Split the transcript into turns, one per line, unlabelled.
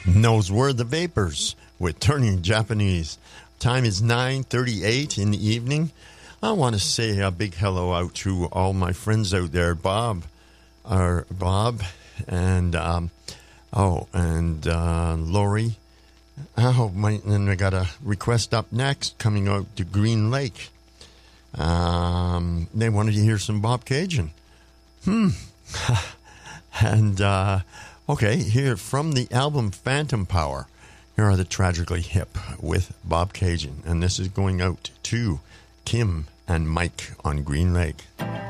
Those were the Vapors with Turning Japanese. Time is 9:38 in the evening. I want to say a big hello out to all my friends out there, Bob, and Lori. And I got a request up next coming out to Green Lake. They wanted to hear some Bob Cajun. And, okay, here from the album Phantom Power, here are the Tragically Hip with Bob Cajun. And this is going out to Kim and Mike on Green Lake.